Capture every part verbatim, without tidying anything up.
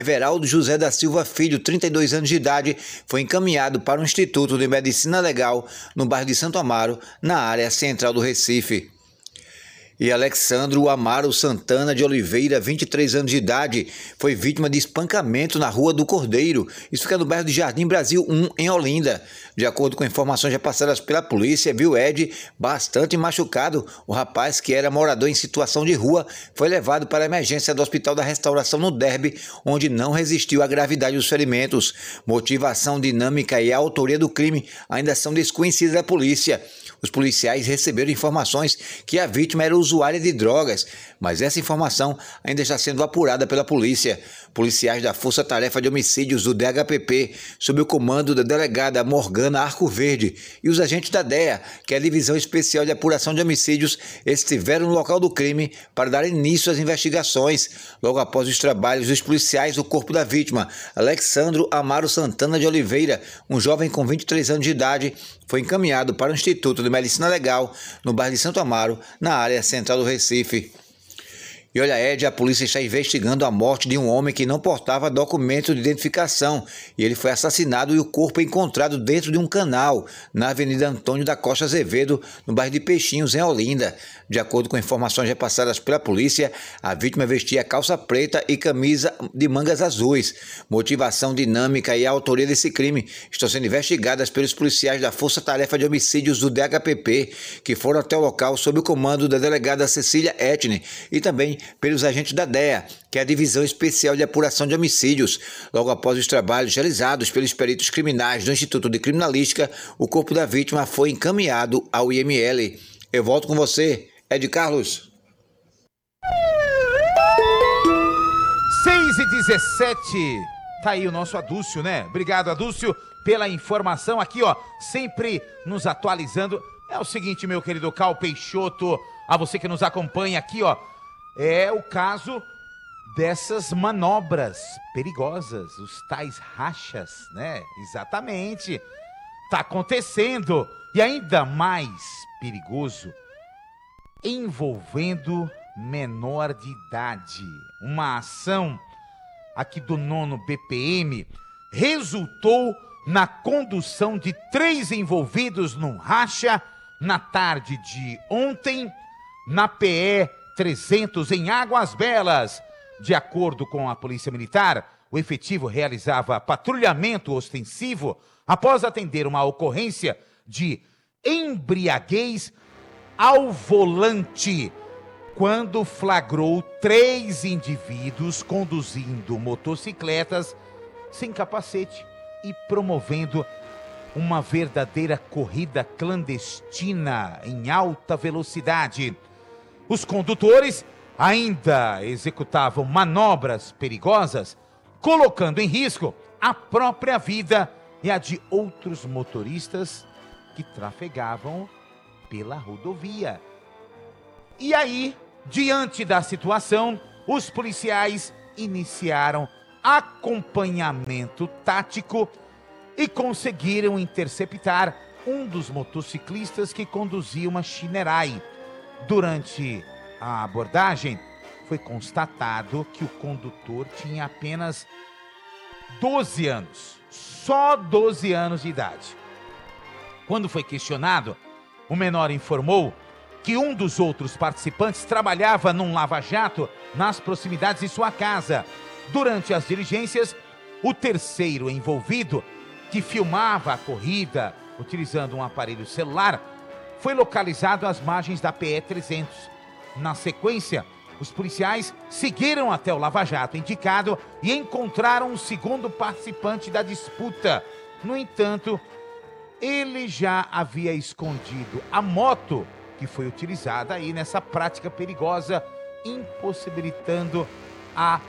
Everaldo José da Silva Filho, trinta e dois anos de idade, foi encaminhado para o Instituto de Medicina Legal no bairro de Santo Amaro, na área central do Recife. E Alexandro Amaro Santana de Oliveira, vinte e três anos de idade, foi vítima de espancamento na Rua do Cordeiro. Isso fica no bairro de Jardim Brasil um, em Olinda. De acordo com informações repassadas pela polícia, viu Ed bastante machucado. O rapaz, que era morador em situação de rua, foi levado para a emergência do Hospital da Restauração no Derby, onde não resistiu à gravidade dos ferimentos. Motivação, dinâmica e a autoria do crime ainda são desconhecidas da polícia. Os policiais receberam informações que a vítima era usuária de drogas, mas essa informação ainda está sendo apurada pela polícia. Policiais da Força Tarefa de Homicídios do D H P P, sob o comando da delegada Morgana Arco Verde, e os agentes da D E A, que é a Divisão Especial de Apuração de Homicídios, estiveram no local do crime para dar início às investigações. Logo após os trabalhos dos policiais, o corpo da vítima, Alexandro Amaro Santana de Oliveira, um jovem com vinte e três anos de idade, foi encaminhado para o Instituto de Medicina Legal, no bairro de Santo Amaro, na área central do Recife. E olha, Ed, a polícia está investigando a morte de um homem que não portava documento de identificação, e ele foi assassinado e o corpo encontrado dentro de um canal, na Avenida Antônio da Costa Azevedo, no bairro de Peixinhos, em Olinda. De acordo com informações repassadas pela polícia, a vítima vestia calça preta e camisa de mangas azuis. Motivação, dinâmica e a autoria desse crime estão sendo investigadas pelos policiais da Força Tarefa de Homicídios do D H P P, que foram até o local sob o comando da delegada Cecília Etne, e também pelos agentes da D E A, que é a Divisão Especial de Apuração de Homicídios. Logo após os trabalhos realizados pelos peritos criminais do Instituto de Criminalística, o corpo da vítima foi encaminhado ao I M L. Eu volto com você, Ed Carlos. seis e dezessete, tá aí o nosso Adúcio, né? Obrigado, Adúcio, pela informação aqui, ó, sempre nos atualizando. É o seguinte, meu querido Cal Peixoto, a você que nos acompanha aqui, ó, é o caso dessas manobras perigosas, os tais rachas, né? Exatamente. Tá acontecendo. E ainda mais perigoso, envolvendo menor de idade. Uma ação aqui do nono B P M resultou na condução de três envolvidos num racha na tarde de ontem, na P E trezentos, em Águas Belas. De acordo com a Polícia Militar, o efetivo realizava patrulhamento ostensivo após atender uma ocorrência de embriaguez ao volante, quando flagrou três indivíduos conduzindo motocicletas sem capacete e promovendo uma verdadeira corrida clandestina em alta velocidade. Os condutores ainda executavam manobras perigosas, colocando em risco a própria vida e a de outros motoristas que trafegavam pela rodovia. E aí, diante da situação, os policiais iniciaram acompanhamento tático e conseguiram interceptar um dos motociclistas que conduzia uma Shinerai. Durante a abordagem, foi constatado que o condutor tinha apenas doze anos, só doze anos de idade. Quando foi questionado, o menor informou que um dos outros participantes trabalhava num lava-jato nas proximidades de sua casa. Durante as diligências, o terceiro envolvido, que filmava a corrida utilizando um aparelho celular, foi localizado às margens da P E trezentos. Na sequência, os policiais seguiram até o lava-jato indicado e encontraram um segundo participante da disputa. No entanto, ele já havia escondido a moto que foi utilizada aí nessa prática perigosa, impossibilitando a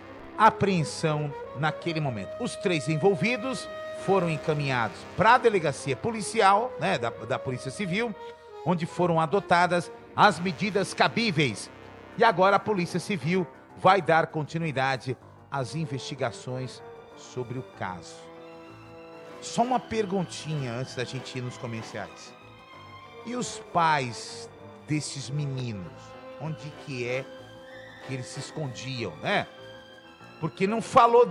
apreensão naquele momento. Os três envolvidos foram encaminhados para a delegacia policial, né, da, da Polícia Civil, onde foram adotadas as medidas cabíveis. E agora a Polícia Civil vai dar continuidade às investigações sobre o caso. Só uma perguntinha antes da gente ir nos comerciais. E os pais desses meninos? Onde que é que eles se escondiam, né? porque não falou